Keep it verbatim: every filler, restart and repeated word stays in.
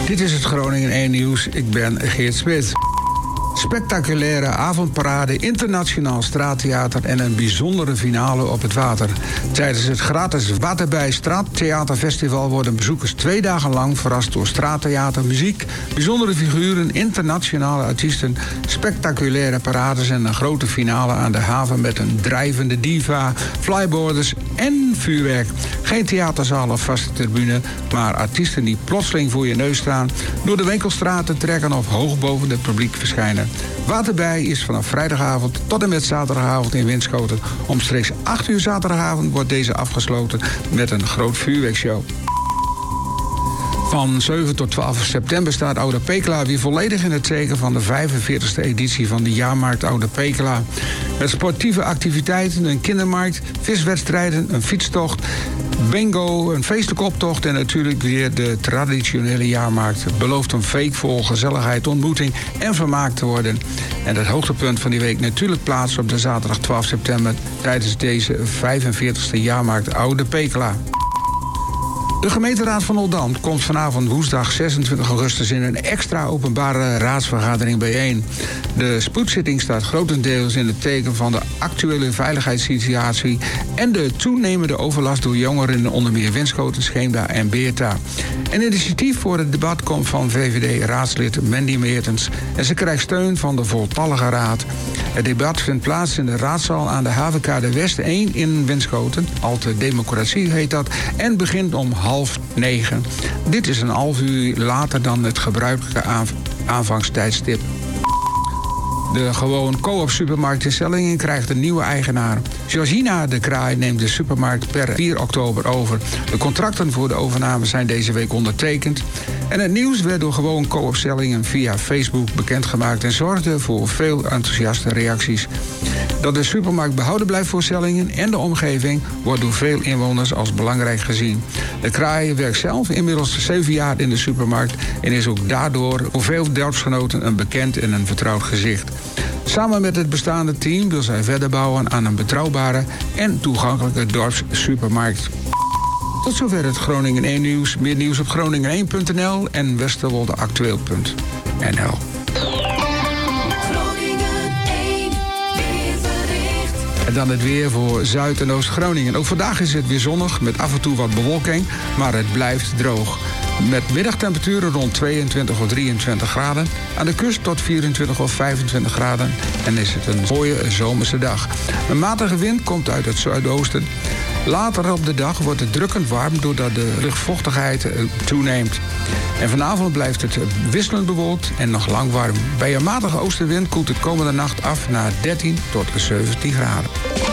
Dit is het Groningen één Nieuws. Ik ben Geert Smit. Spectaculaire avondparade, internationaal straattheater en een bijzondere finale op het water. Tijdens het gratis Waterbij Straattheaterfestival worden bezoekers twee dagen lang verrast door straattheater, muziek, bijzondere figuren, internationale artiesten, spectaculaire parades en een grote finale aan de haven met een drijvende diva, flyboarders en vuurwerk. Geen theaterzaal of vaste tribune, maar artiesten die plotseling voor je neus staan, door de winkelstraten trekken of hoog boven het publiek verschijnen. Waterbij is vanaf vrijdagavond tot en met zaterdagavond in Winschoten. Omstreeks acht uur zaterdagavond wordt deze afgesloten met een groot vuurwerkshow. Van zeven tot twaalf september staat Oude Pekela weer volledig in het teken van de vijfenveertigste editie van de jaarmarkt Oude Pekela. Met sportieve activiteiten, een kindermarkt, viswedstrijden, een fietstocht, bingo, een feestelijke optocht en natuurlijk weer de traditionele jaarmarkt. Het belooft een week vol gezelligheid, ontmoeting en vermaak te worden. En het hoogtepunt van die week natuurlijk plaats op de zaterdag twaalf september tijdens deze vijfenveertigste jaarmarkt Oude Pekela. De gemeenteraad van Oldambt komt vanavond woensdag zesentwintig augustus in een extra openbare raadsvergadering bijeen. De spoedzitting staat grotendeels in het teken van de actuele veiligheidssituatie en de toenemende overlast door jongeren in onder meer Winschoten, Scheemda en Beerta. Een initiatief voor het debat komt van V V D-raadslid Mandy Meertens en ze krijgt steun van de voltallige raad. Het debat vindt plaats in de raadzaal aan de havenkade West één in Winschoten, Alte Democratie heet dat, en begint om half negen. Dit is een half uur later dan het gebruikelijke aanv- aanvangstijdstip. De gewoon co-op supermarkt in Sellingen krijgt een nieuwe eigenaar. Georgina de Kraai neemt de supermarkt per vier oktober over. De contracten voor de overname zijn deze week ondertekend. En het nieuws werd door gewoon co-op Sellingen via Facebook bekendgemaakt en zorgde voor veel enthousiaste reacties. Dat de supermarkt behouden blijft voor Sellingen en de omgeving wordt door veel inwoners als belangrijk gezien. De Kraai werkt zelf inmiddels zeven jaar in de supermarkt en is ook daardoor voor veel dorpsgenoten een bekend en een vertrouwd gezicht. Samen met het bestaande team wil zij verder bouwen aan een betrouwbare en toegankelijke dorpssupermarkt. Tot zover het Groningen één Nieuws. Meer nieuws op groningen één punt n l en westerwoldeactueel punt n l. En dan het weer voor Zuid- en Oost-Groningen. Ook vandaag is het weer zonnig met af en toe wat bewolking, maar het blijft droog. Met middagtemperaturen rond tweeëntwintig of drieëntwintig graden. Aan de kust tot vierentwintig of vijfentwintig graden. En is het een mooie zomerse dag. Een matige wind komt uit het zuidoosten. Later op de dag wordt het drukkend warm doordat de luchtvochtigheid toeneemt. En vanavond blijft het wisselend bewolkt en nog lang warm. Bij een matige oostenwind koelt het komende nacht af naar dertien tot zeventien graden.